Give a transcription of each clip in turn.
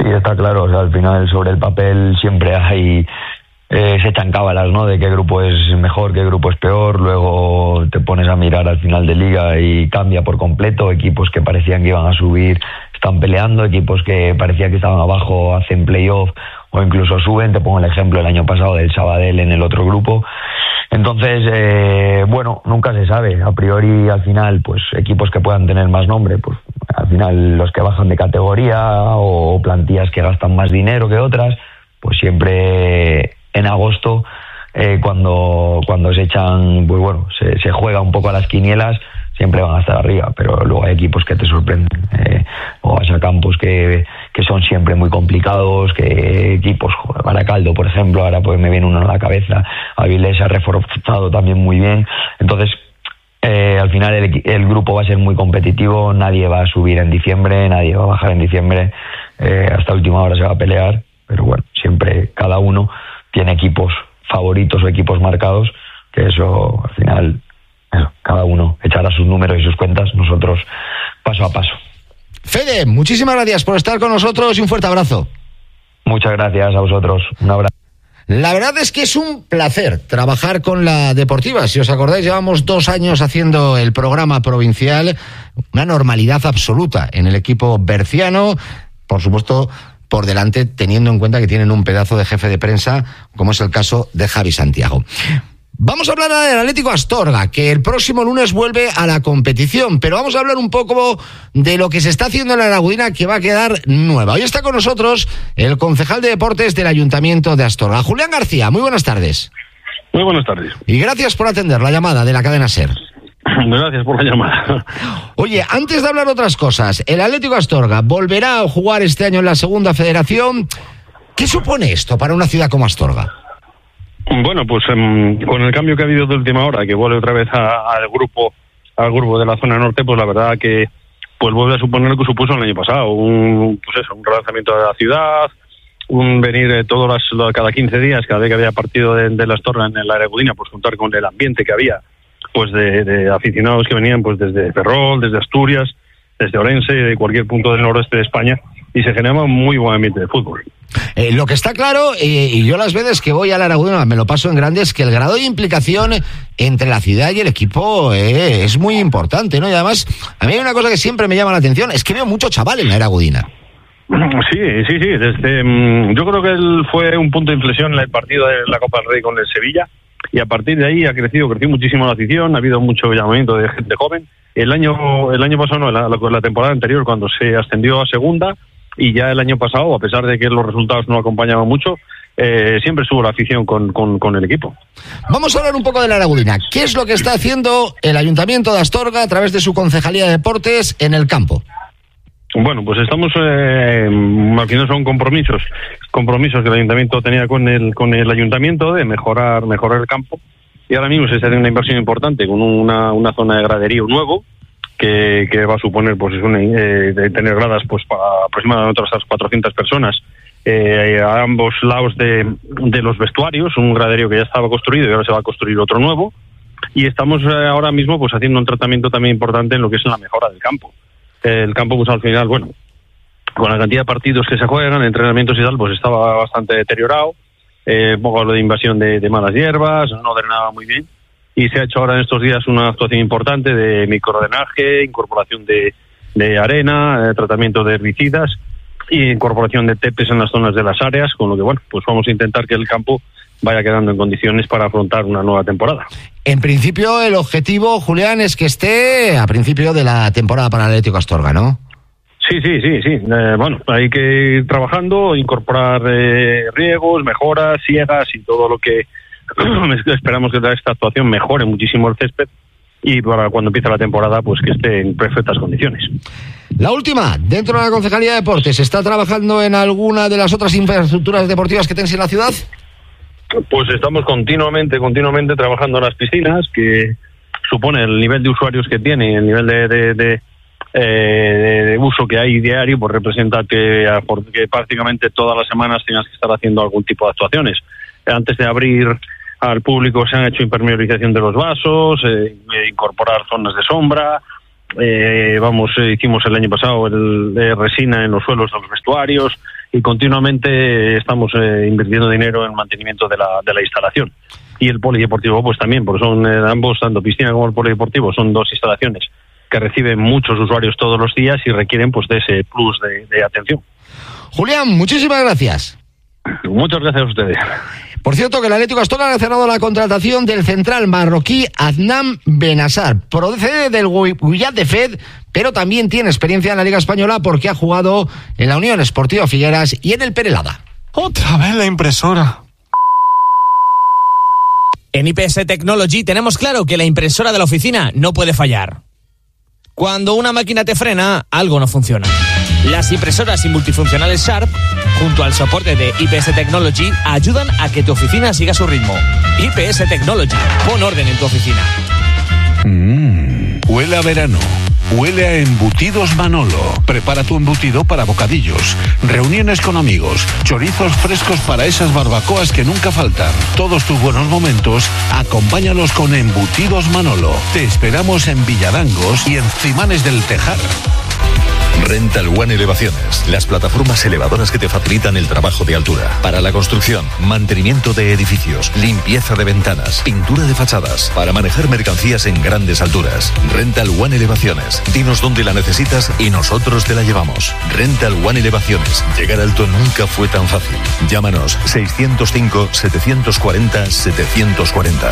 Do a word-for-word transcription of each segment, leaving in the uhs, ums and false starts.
Sí, está claro, o sea, al final sobre el papel siempre hay... Eh, se echan cábalas, ¿no? De qué grupo es mejor, qué grupo es peor. Luego te pones a mirar al final de liga y cambia por completo. Equipos que parecían que iban a subir están peleando, equipos que parecía que estaban abajo hacen playoff o incluso suben. Te pongo el ejemplo el año pasado del Sabadell en el otro grupo. Entonces, eh, bueno, nunca se sabe. A priori, al final, pues equipos que puedan tener más nombre, pues al final los que bajan de categoría o plantillas que gastan más dinero que otras, pues siempre en agosto, eh, cuando cuando se echan, pues bueno, se, se juega un poco a las quinielas, siempre van a estar arriba, pero luego hay equipos que te sorprenden, eh, o vas a campos que, que son siempre muy complicados, que equipos, Baracaldo, por ejemplo, ahora pues me viene uno a la cabeza, Avilés se ha reforzado también muy bien, entonces eh, al final el, el grupo va a ser muy competitivo, nadie va a subir en diciembre, nadie va a bajar en diciembre, eh, hasta última hora se va a pelear, pero bueno, siempre cada uno tiene equipos favoritos o equipos marcados, que eso al final, eso, cada uno echará sus números y sus cuentas, nosotros paso a paso. Fede, muchísimas gracias por estar con nosotros y un fuerte abrazo. Muchas gracias a vosotros, un abrazo. La verdad es que es un placer trabajar con la Deportiva. Si os acordáis, llevamos dos años haciendo el programa provincial, una normalidad absoluta en el equipo berciano, por supuesto, por delante, teniendo en cuenta que tienen un pedazo de jefe de prensa, como es el caso de Javi Santiago. Vamos a hablar del Atlético Astorga, que el próximo lunes vuelve a la competición, pero vamos a hablar un poco de lo que se está haciendo en la Aragudina, que va a quedar nueva. Hoy está con nosotros el concejal de deportes del Ayuntamiento de Astorga, Julián García. Muy buenas tardes. Muy buenas tardes. Y gracias por atender la llamada de la cadena SER. Gracias por la llamada. Oye, antes de hablar otras cosas, el Atlético Astorga volverá a jugar este año en la segunda federación. ¿Qué supone esto para una ciudad como Astorga? Bueno, pues um, con el cambio que ha habido de última hora, que vuelve otra vez al grupo al grupo de la zona norte, pues la verdad que pues vuelve a suponer lo que supuso el año pasado, un pues eso, un relanzamiento de la ciudad, un venir eh, todos las, cada quince días, cada vez que había partido de, de la Astorga en la Aragudina, pues contar con el ambiente que había, pues de, de aficionados que venían pues desde Ferrol, desde Asturias, desde Orense, de cualquier punto del noroeste de España, y se generaba un muy buen ambiente de fútbol. Eh, lo que está claro, eh, y yo las veces que voy a la Aragudina me lo paso en grande, es que el grado de implicación entre la ciudad y el equipo eh, es muy importante, ¿no? Y además, a mí hay una cosa que siempre me llama la atención, es que veo mucho chaval en la Aragudina. Sí, sí, sí. Desde, um, yo creo que él fue un punto de inflexión en el partido de la Copa del Rey con el Sevilla, y a partir de ahí ha crecido, creció muchísimo la afición, ha habido mucho llamamiento de gente joven. El año, el año pasado, no, la, la, la temporada anterior, cuando se ascendió a segunda, y ya el año pasado, a pesar de que los resultados no acompañaban mucho, eh, siempre estuvo la afición con, con, con el equipo. Vamos a hablar un poco de la Aragudina. ¿Qué es lo que está haciendo el Ayuntamiento de Astorga a través de su Concejalía de Deportes en el campo? Bueno, pues estamos, eh, al final son compromisos, compromisos que el Ayuntamiento tenía con el con el Ayuntamiento de mejorar mejorar el campo, y ahora mismo se está haciendo una inversión importante con una, una zona de graderío nuevo, que, que va a suponer pues una, eh, de tener gradas pues para aproximadamente otras cuatrocientas personas eh, a ambos lados de, de los vestuarios, un graderío que ya estaba construido y ahora se va a construir otro nuevo, y estamos eh, ahora mismo pues haciendo un tratamiento también importante en lo que es la mejora del campo. El campo, pues al final, bueno, con la cantidad de partidos que se juegan, entrenamientos y tal, pues estaba bastante deteriorado, eh, un poco de invasión de, de malas hierbas, no drenaba muy bien, y se ha hecho ahora en estos días una actuación importante de microdrenaje, incorporación de, de arena, eh, tratamiento de herbicidas y incorporación de tepes en las zonas de las áreas, con lo que, bueno, pues vamos a intentar que el campo vaya quedando en condiciones para afrontar una nueva temporada. En principio, el objetivo, Julián, es que esté a principio de la temporada para el Atlético Astorga, ¿no? Sí, sí, sí, sí. Eh, bueno, hay que ir trabajando, incorporar eh, riegos, mejoras, siegas y todo lo que esperamos que esta actuación mejore muchísimo el césped, y para cuando empiece la temporada, pues que esté en perfectas condiciones. La última, dentro de la Concejalía de Deportes, ¿está trabajando en alguna de las otras infraestructuras deportivas que tenéis en la ciudad? Pues estamos continuamente, continuamente trabajando en las piscinas, que supone el nivel de usuarios que tiene, el nivel de, de, de, eh, de uso que hay diario, pues representa que, que prácticamente todas las semanas tengas que estar haciendo algún tipo de actuaciones. Antes de abrir al público se han hecho impermeabilización de los vasos, eh, incorporar zonas de sombra, eh, vamos, eh, hicimos el año pasado el, eh, resina en los suelos de los vestuarios, y continuamente estamos eh, invirtiendo dinero en mantenimiento de la, de la instalación. Y el polideportivo pues también, porque son eh, ambos, tanto piscina como el polideportivo, son dos instalaciones que reciben muchos usuarios todos los días y requieren pues de ese plus de, de atención. Julián, muchísimas gracias. Muchas gracias a ustedes. Por cierto, que el Atlético Astorga ha cerrado la contratación del central marroquí Adnan Benassar. Procede del Wydad de Fed, pero también tiene experiencia en la Liga Española porque ha jugado en la Unión Esportiva Figueras y en el Perelada. Otra vez la impresora. En I P S Technology tenemos claro que la impresora de la oficina no puede fallar. Cuando una máquina te frena, algo no funciona. Las impresoras y multifuncionales Sharp, junto al soporte de I P S Technology, ayudan a que tu oficina siga su ritmo. I P S Technology, pon orden en tu oficina. Mmm, huele a verano. Huele a embutidos Manolo. Prepara tu embutido para bocadillos, reuniones con amigos, chorizos frescos para esas barbacoas que nunca faltan. Todos tus buenos momentos, acompáñalos con embutidos Manolo. Te esperamos en Villadangos y en Cimanes del Tejar. Rental One Elevaciones, las plataformas elevadoras que te facilitan el trabajo de altura. Para la construcción, mantenimiento de edificios, limpieza de ventanas, pintura de fachadas, para manejar mercancías en grandes alturas. Rental One Elevaciones, dinos dónde la necesitas y nosotros te la llevamos. Rental One Elevaciones, llegar alto nunca fue tan fácil. Llámanos seiscientos cinco, setecientos cuarenta, setecientos cuarenta.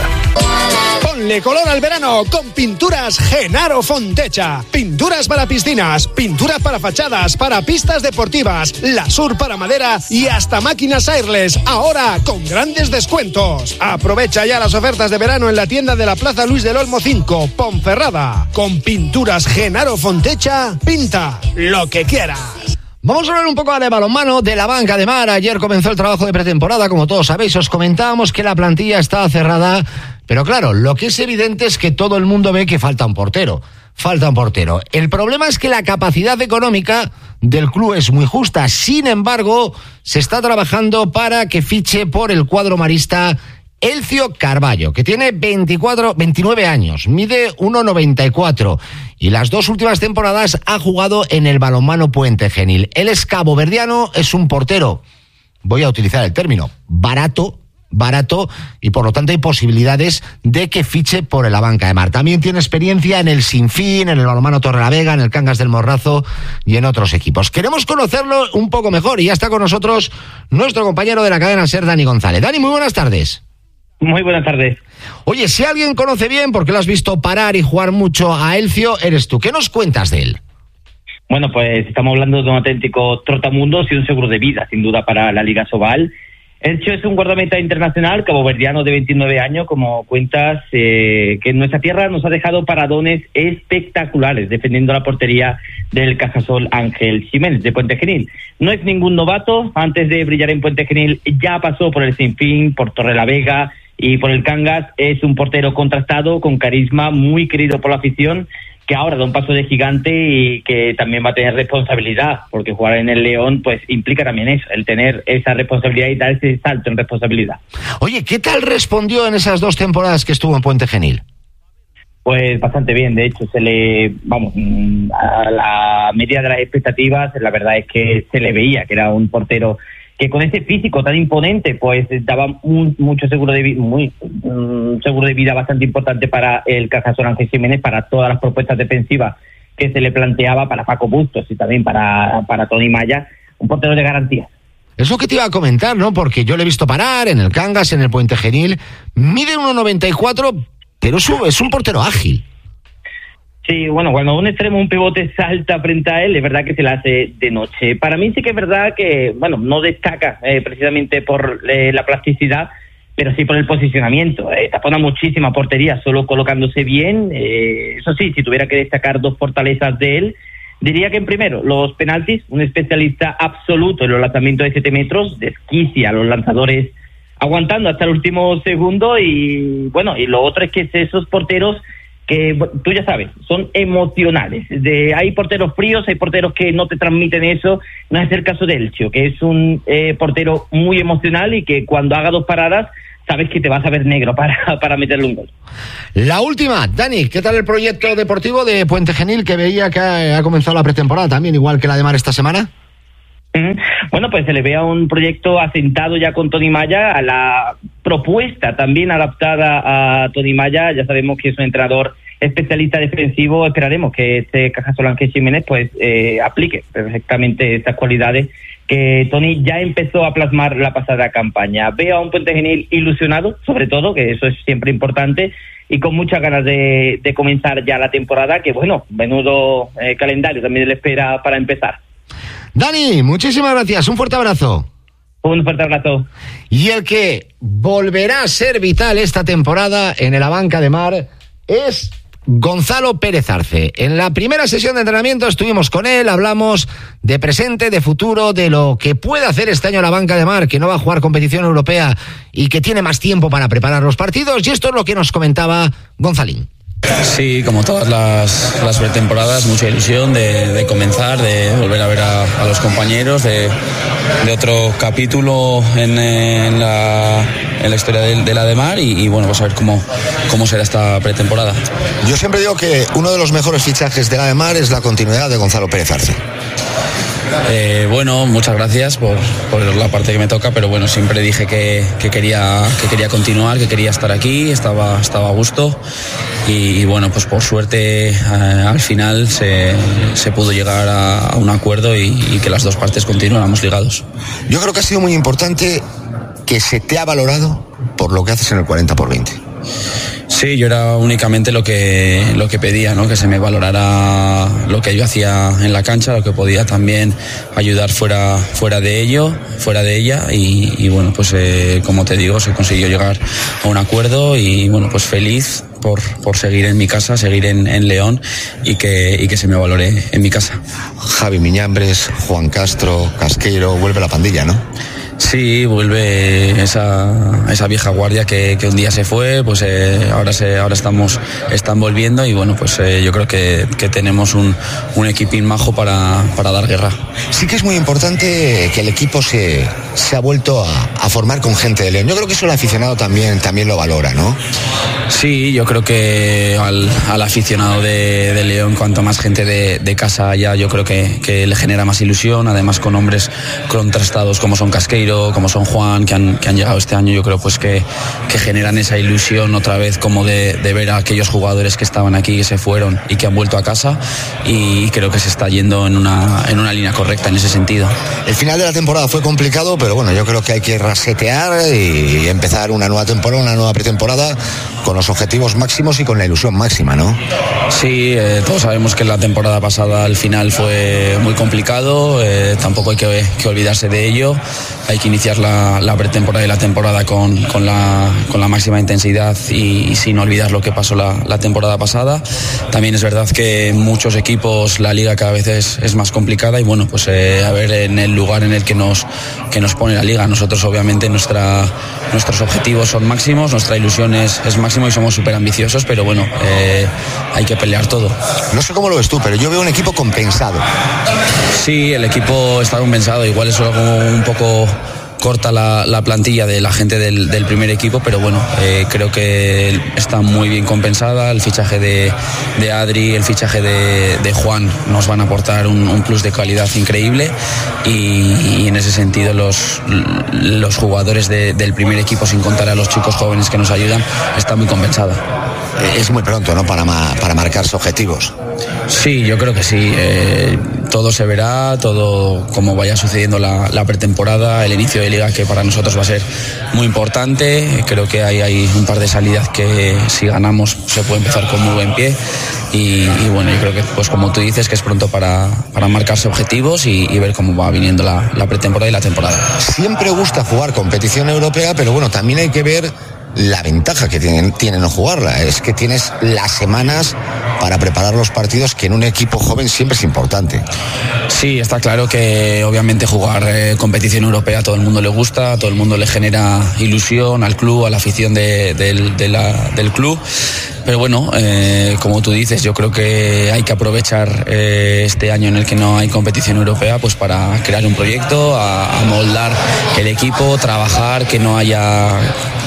Ponle color al verano con Pinturas Genaro Fontecha. Pinturas para piscinas, pinturas para fachadas, para pistas deportivas, Lasur para madera y hasta máquinas airless, ahora con grandes descuentos. Aprovecha ya las ofertas de verano en la tienda de la Plaza Luis del Olmo cinco, Ponferrada. Con Pinturas Genaro Fontecha, pinta lo que quieras. Vamos a hablar un poco de balonmano, de la banca de Mar. Ayer comenzó el trabajo de pretemporada, como todos sabéis. Os comentábamos que la plantilla está cerrada, pero claro, lo que es evidente es que todo el mundo ve que falta un portero. Falta un portero. El problema es que la capacidad económica del club es muy justa. Sin embargo, se está trabajando para que fiche por el cuadro marista Elcio Carballo, que tiene veinticuatro, veintinueve años, mide uno noventa y cuatro y las dos últimas temporadas ha jugado en el balonmano Puente Genil. Él es caboverdiano, es un portero, voy a utilizar el término, barato, barato, y por lo tanto hay posibilidades de que fiche por la banca de Mar. También tiene experiencia en el Sinfín, en el balonmano Torrelavega, en el Cangas del Morrazo y en otros equipos. Queremos conocerlo un poco mejor y ya está con nosotros nuestro compañero de la cadena SER, Dani González. Dani, muy buenas tardes. Muy buenas tardes. Oye, si alguien conoce bien, porque lo has visto parar y jugar mucho a Elcio, eres tú. ¿Qué nos cuentas de él? Bueno, pues estamos hablando de un auténtico trotamundos y un seguro de vida, sin duda, para la Liga Sobal. Elcio es un guardameta internacional caboverdiano de veintinueve años, como cuentas, eh, que en nuestra tierra nos ha dejado paradones espectaculares, defendiendo la portería del Cajasol Ángel Jiménez de Puente Genil. No es ningún novato, antes de brillar en Puente Genil ya pasó por el Sinfín, por Torrelavega y por el Cangas. Es un portero contrastado, con carisma, muy querido por la afición, que ahora da un paso de gigante y que también va a tener responsabilidad, porque jugar en el León pues implica también eso, el tener esa responsabilidad y dar ese salto en responsabilidad. Oye, ¿qué tal respondió en esas dos temporadas que estuvo en Puente Genil? Pues bastante bien, de hecho se le, vamos, a la media de las expectativas, la verdad es que se le veía que era un portero que con ese físico tan imponente pues daba un, mucho seguro de vida, muy un seguro de vida bastante importante para el Cajasol Ángel Jiménez, para todas las propuestas defensivas que se le planteaba, para Paco Bustos y también para, para Tony Maya, un portero de garantía. Es lo que te iba a comentar, ¿no? Porque yo le he visto parar en el Cangas, en el Puente Genil, mide uno noventa y cuatro, pero es un, es un portero ágil. Sí, bueno, cuando un extremo, un pivote salta frente a él, es verdad que se la hace de noche. Para mí sí que es verdad que, bueno, no destaca eh, precisamente por eh, la plasticidad, pero sí por el posicionamiento. Eh, tapona muchísima portería, solo colocándose bien. Eh, eso sí, si tuviera que destacar dos fortalezas de él, diría que en primero, los penaltis, un especialista absoluto en los lanzamientos de siete metros, desquicia a los lanzadores aguantando hasta el último segundo, y bueno, y lo otro es que esos porteros que tú ya sabes, son emocionales. De, hay porteros fríos, hay porteros que no te transmiten eso. No es el caso de Elcio, que es un eh, portero muy emocional y que cuando haga dos paradas sabes que te vas a ver negro para, para meterle un gol. La última, Dani, ¿qué tal el proyecto deportivo de Puente Genil, que veía que ha, ha comenzado la pretemporada también, igual que la de Mar esta semana? Bueno, pues se le ve a un proyecto asentado ya con Tony Maya, a la propuesta también adaptada a Tony Maya. Ya sabemos que es un entrenador especialista defensivo. Esperaremos que este Cajasol Jiménez pues eh, aplique perfectamente estas cualidades que Tony ya empezó a plasmar la pasada campaña. Veo a un Puente Genil ilusionado, sobre todo, que eso es siempre importante, y con muchas ganas de, de comenzar ya la temporada, que bueno, menudo eh, calendario también le espera para empezar. Dani, muchísimas gracias, un fuerte abrazo. Un fuerte abrazo. Y el que volverá a ser vital esta temporada en el Abanca de Mar es Gonzalo Pérez Arce. En la primera sesión de entrenamiento estuvimos con él, hablamos de presente, de futuro, de lo que puede hacer este año la Abanca de Mar, que no va a jugar competición europea y que tiene más tiempo para preparar los partidos, y esto es lo que nos comentaba Gonzalín. Sí, como todas las, las pretemporadas, mucha ilusión de, de comenzar, de volver a ver a, a los compañeros, de, de otro capítulo en, en, la, en la historia de, de la de Mar y, y bueno, pues a ver cómo, cómo será esta pretemporada. Yo siempre digo que uno de los mejores fichajes de la de Mar es la continuidad de Gonzalo Pérez Arce. Eh, bueno, muchas gracias por, por la parte que me toca, pero bueno, siempre dije que, que, quería, que quería continuar, que quería estar aquí, estaba, estaba a gusto y, y bueno, pues por suerte eh, al final se, se pudo llegar a, a un acuerdo y, y que las dos partes continuáramos ligados. Yo creo que ha sido muy importante que se te ha valorado por lo que haces en el cuarenta por veinte. Sí, yo era únicamente lo que lo que pedía, ¿no? Que se me valorara lo que yo hacía en la cancha, lo que podía también ayudar fuera fuera de ello, fuera de ella y, y bueno, pues eh, como te digo, se consiguió llegar a un acuerdo y bueno, pues feliz por, por seguir en mi casa, seguir en, en León y que, y que se me valore en mi casa. Javi Miñambres, Juan Castro, Casqueiro, vuelve la pandilla, ¿no? Sí, vuelve esa, esa vieja guardia que, que un día se fue, pues eh, ahora se, ahora estamos están volviendo y bueno, pues eh, yo creo que, que tenemos un, un equipín majo para, para dar guerra. Sí que es muy importante que el equipo se, se ha vuelto a, a formar con gente de León. Yo creo que eso el aficionado también, también lo valora, ¿no? Sí, yo creo que al, al aficionado de, de León, cuanto más gente de, de casa haya, yo creo que, que le genera más ilusión, además con hombres contrastados como son Casqueiro, como son Juan, que han, que han llegado este año, yo creo pues que, que generan esa ilusión otra vez como de, de ver a aquellos jugadores que estaban aquí, que se fueron y que han vuelto a casa y creo que se está yendo en una, en una línea correcta en ese sentido. El final de la temporada fue complicado, pero bueno, yo creo que hay que resetear y empezar una nueva temporada, una nueva pretemporada con los objetivos máximos y con la ilusión máxima, ¿no? Sí, eh, todos sabemos que la temporada pasada al final fue muy complicado, eh, tampoco hay que, que olvidarse de ello. Hay que iniciar la, la pretemporada y la temporada con, con, la, con la máxima intensidad y, y sin olvidar lo que pasó la, la temporada pasada. También es verdad que en muchos equipos la liga cada vez es, es más complicada y bueno, pues eh, a ver en el lugar en el que nos, que nos pone la liga. Nosotros obviamente nuestra, nuestros objetivos son máximos, nuestra ilusión es, es máximo y somos súper ambiciosos, pero bueno, eh, hay que pelear todo. No sé cómo lo ves tú, pero yo veo un equipo compensado. Sí, el equipo está compensado, igual es algo un poco corta la, la plantilla de la gente del, del primer equipo, pero bueno, eh, creo que está muy bien compensada. El fichaje de, de Adri, el fichaje de, de Juan nos van a aportar un, un plus de calidad increíble y, y en ese sentido los, los jugadores de, del primer equipo, sin contar a los chicos jóvenes que nos ayudan, está muy compensada. Es muy pronto, ¿no?, para, ma- para marcarse objetivos. Sí, yo creo que sí. Eh, todo se verá, todo como vaya sucediendo la, la pretemporada, el inicio de liga, que para nosotros va a ser muy importante. Creo que hay, hay un par de salidas que si ganamos se puede empezar con muy buen pie. Y, y bueno, yo creo que, pues como tú dices, que es pronto para, para marcarse objetivos y, y ver cómo va viniendo la, la pretemporada y la temporada. Siempre gusta jugar competición europea, pero bueno, también hay que ver la ventaja que tienen, tienen no jugarla. Es que tienes las semanas para preparar los partidos, que en un equipo joven siempre es importante. Sí, está claro que obviamente jugar eh, competición europea a todo el mundo le gusta, a todo el mundo le genera ilusión, al club, a la afición de, de, de la, del club. Pero bueno, eh, como tú dices, yo creo que hay que aprovechar eh, este año en el que no hay competición europea, pues para crear un proyecto, a, a moldar el equipo, trabajar, que no haya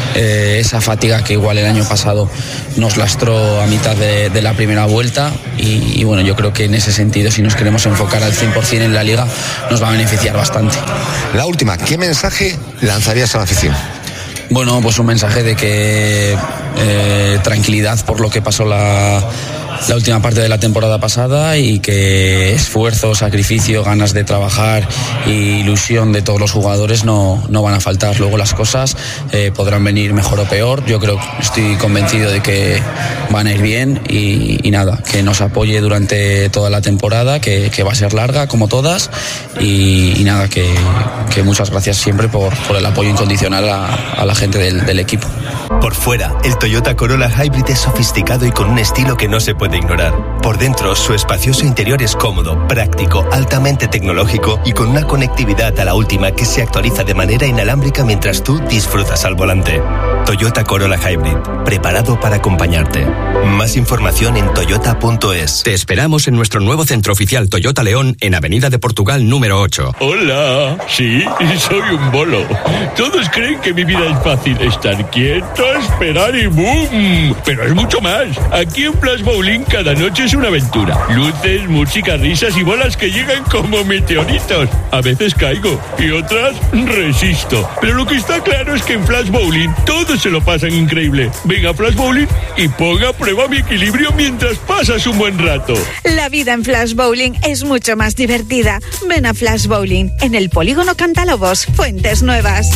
eh, esa fatiga que igual el año pasado nos lastró a mitad de, de la primera vuelta y, y bueno, yo creo que en ese sentido, si nos queremos enfocar al cien por ciento en la Liga, nos va a beneficiar bastante. La última, ¿qué mensaje lanzarías a la afición? Bueno, pues un mensaje de que eh, tranquilidad por lo que pasó la, la última parte de la temporada pasada y que esfuerzo, sacrificio, ganas de trabajar e ilusión de todos los jugadores no, no van a faltar. Luego las cosas eh, podrán venir mejor o peor. Yo creo, estoy convencido de que van a ir bien y, y nada, que nos apoye durante toda la temporada, que, que va a ser larga como todas y, y nada, que, que muchas gracias siempre por, por el apoyo incondicional a, a la gente del, del equipo. Por fuera, el Toyota Corolla Hybrid es sofisticado y con un estilo que no se puede ignorar. Por dentro, su espacioso interior es cómodo, práctico, altamente tecnológico y con una conectividad a la última que se actualiza de manera inalámbrica mientras tú disfrutas al volante. Toyota Corolla Hybrid, preparado para acompañarte. Más información en toyota punto es. Te esperamos en nuestro nuevo centro oficial Toyota León en Avenida de Portugal número ocho. Hola, sí, soy un bolo. Todos creen que mi vida es fácil, estar quieto, esperar y ¡boom! Pero es mucho más. Aquí en Flash Bowling cada noche es una aventura. Luces, música, risas y bolas que llegan como meteoritos. A veces caigo y otras resisto. Pero lo que está claro es que en Flash Bowling todos se lo pasan increíble. Venga a Flash Bowling y ponga a prueba mi equilibrio mientras pasas un buen rato. La vida en Flash Bowling es mucho más divertida. Ven a Flash Bowling en el Polígono Cantalobos, Fuentes Nuevas.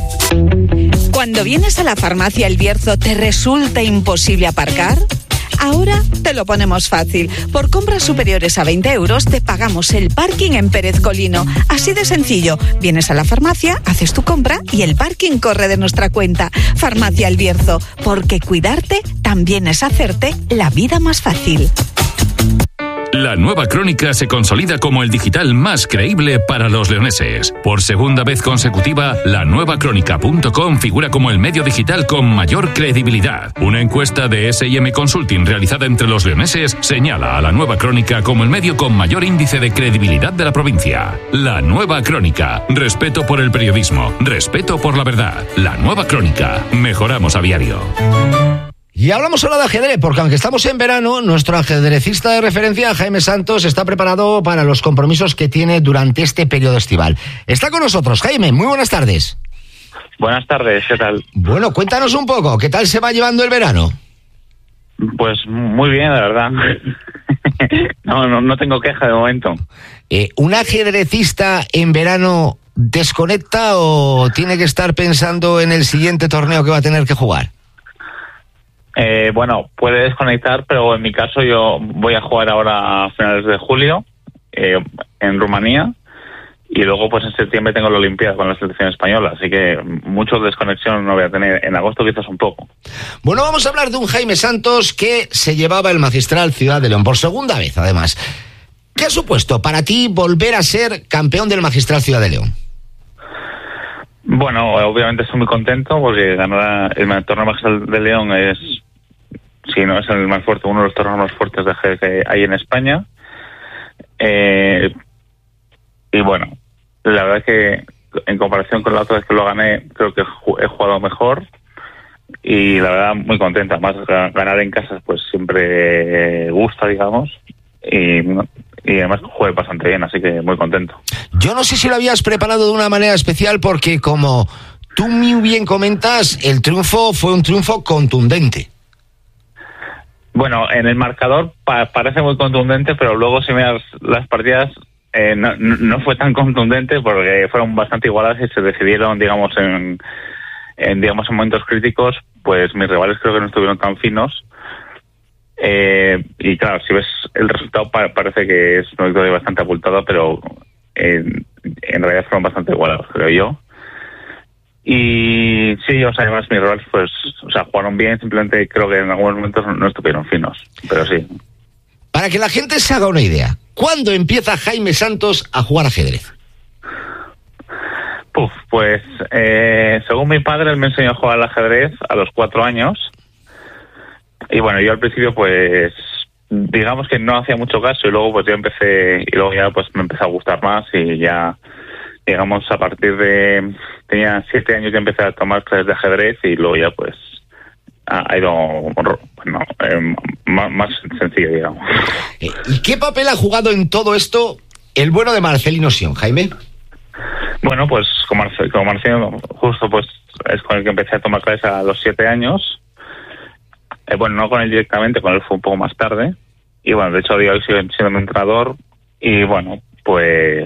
Cuando vienes a la farmacia El Bierzo, ¿te resulta imposible aparcar? Ahora te lo ponemos fácil. Por compras superiores a veinte euros te pagamos el parking en Pérez Colino. Así de sencillo. Vienes a la farmacia, haces tu compra y el parking corre de nuestra cuenta. Farmacia El Bierzo, porque cuidarte también es hacerte la vida más fácil. La Nueva Crónica se consolida como el digital más creíble para los leoneses. Por segunda vez consecutiva, la nueva crónica punto com figura como el medio digital con mayor credibilidad. Una encuesta de S and M Consulting realizada entre los leoneses señala a la Nueva Crónica como el medio con mayor índice de credibilidad de la provincia. La Nueva Crónica. Respeto por el periodismo. Respeto por la verdad. La Nueva Crónica. Mejoramos a diario. Y hablamos ahora de ajedrez, porque aunque estamos en verano, nuestro ajedrecista de referencia, Jaime Santos, está preparado para los compromisos que tiene durante este periodo estival. Está con nosotros. Jaime, muy buenas tardes. Buenas tardes, ¿qué tal? Bueno, cuéntanos un poco, ¿qué tal se va llevando el verano? Pues muy bien, la verdad. no, no, no tengo queja de momento. Eh, ¿Un ajedrecista en verano desconecta o tiene que estar pensando en el siguiente torneo que va a tener que jugar? Eh, bueno, puede desconectar, pero en mi caso yo voy a jugar ahora a finales de julio eh, en Rumanía y luego pues en septiembre tengo la Olimpiada con la selección española, así que mucho desconexión no voy a tener. En agosto quizás un poco. Bueno, vamos a hablar de un Jaime Santos que se llevaba el magistral Ciudad de León por segunda vez, además. ¿Qué ha supuesto para ti volver a ser campeón del magistral Ciudad de León? Bueno, obviamente estoy muy contento porque ganar el torneo magistral de León es, si no es el más fuerte, uno de los torneos más fuertes de ajedrez que hay en España. Eh, y bueno, la verdad es que en comparación con la otra vez que lo gané, creo que he jugado mejor y la verdad muy contenta. Más ganar en casa pues siempre gusta, digamos, y, y además jugué bastante bien, así que muy contento. Yo no sé si lo habías preparado de una manera especial porque, como tú muy bien comentas, el triunfo fue un triunfo contundente. Bueno, en el marcador pa- parece muy contundente, pero luego si miras las partidas eh, no, no fue tan contundente porque fueron bastante igualadas y se decidieron, digamos, en, en digamos en momentos críticos. Pues mis rivales creo que no estuvieron tan finos. Eh, y claro, si ves el resultado pa- parece que es una victoria bastante abultada, pero en, en realidad fueron bastante igualados, creo yo. Y sí, o sea, además mis rivales pues, o sea, jugaron bien, simplemente creo que en algunos momentos no, no estuvieron finos, pero sí. Para que la gente se haga una idea, ¿cuándo empieza Jaime Santos a jugar ajedrez? Puf, pues eh, según mi padre, él me enseñó a jugar al ajedrez a los cuatro años. Y bueno, yo al principio pues digamos que no hacía mucho caso y luego pues yo empecé y luego ya pues me empezó a gustar más y ya digamos a partir de tenía siete años y empecé a tomar clases de ajedrez y luego ya pues ha, ha ido bueno, eh, más, más sencillo, digamos. ¿Y qué papel ha jugado en todo esto el bueno de Marcelino Sion, Jaime? Bueno, pues con, Marce, con Marcelino justo pues es con el que empecé a tomar clases a los siete años. Eh, bueno, no con él directamente, con él fue un poco más tarde. Y bueno, de hecho, hoy sigo siendo mi entrenador. Y bueno, pues...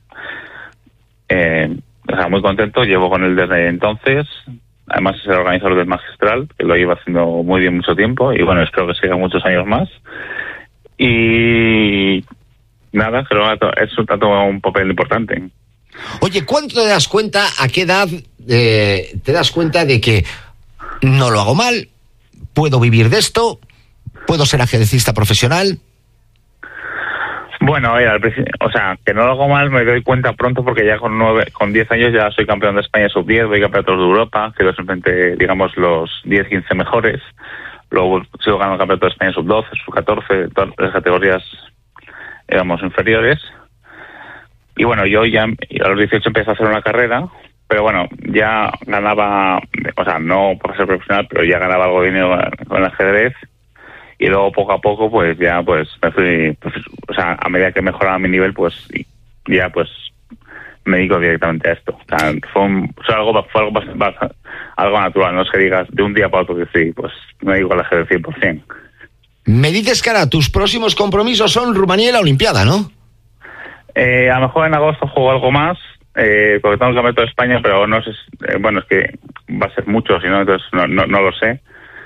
Eh, o sea, muy contento. Llevo con él desde entonces. Además es el organizador del Magistral, que lo lleva haciendo muy bien mucho tiempo. Y bueno, espero que siga muchos años más. Y... Nada, creo que es un, un papel importante. Oye, ¿cuánto te das cuenta, a qué edad eh, te das cuenta de que no lo hago mal, puedo vivir de esto, puedo ser ajedrecista profesional? Bueno, oye, al principio, o sea, que no lo hago mal me doy cuenta pronto porque ya con nueve, con diez años ya soy campeón de España sub diez, voy campeonatos de Europa, quedo simplemente, digamos, los diez, quince mejores. Luego sigo ganando campeonato de España sub doce, sub catorce, todas las categorías, digamos, inferiores. Y bueno, yo ya a los dieciocho empecé a hacer una carrera, pero bueno, ya ganaba, o sea, no por ser profesional, pero ya ganaba algo de dinero con el ajedrez. Y luego poco a poco, pues ya pues me fui, pues, o sea, a medida que mejoraba mi nivel, pues ya pues me dedico directamente a esto. O sea, fue, un, fue algo, fue algo, bastante, algo natural, no es que digas de un día para otro que sí, pues me dedico al ajedrez cien por ciento. Me dices que ahora tus próximos compromisos son Rumanía y la Olimpiada, ¿no? Eh, a lo mejor en agosto juego algo más, eh, porque tengo el campeonato de España, pero no sé, eh, bueno, es que va a ser mucho, si no, entonces no, no, no lo sé.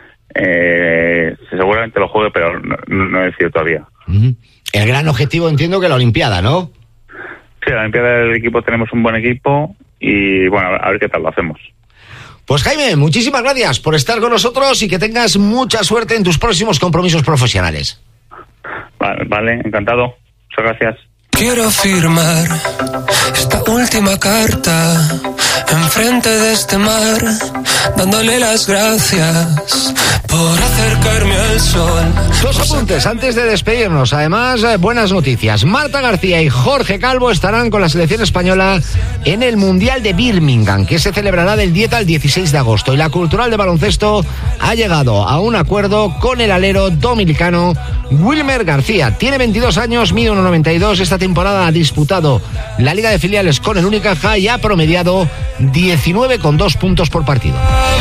Eh, seguramente lo juegue, pero no, no, no he decidido todavía. Uh-huh. El gran objetivo, entiendo que la Olimpiada, ¿no? Sí, la Olimpiada del equipo tenemos un buen equipo y bueno, a ver qué tal lo hacemos. Pues Jaime, muchísimas gracias por estar con nosotros y que tengas mucha suerte en tus próximos compromisos profesionales. Vale, vale, encantado. Muchas gracias. Quiero firmar esta última carta enfrente de este mar, dándole las gracias por acercarme al sol. Dos apuntes antes de despedirnos. Además, buenas noticias. Marta García y Jorge Calvo estarán con la selección española en el Mundial de Birmingham, que se celebrará del diez al dieciséis de agosto. Y la Cultural de Baloncesto ha llegado a un acuerdo con el alero dominicano Wilmer García. Tiene veintidós años, mide uno noventa y dos. Esta temporada ha disputado la Liga de Filiales con el Unicaja y ha promediado diecinueve coma dos puntos por partido.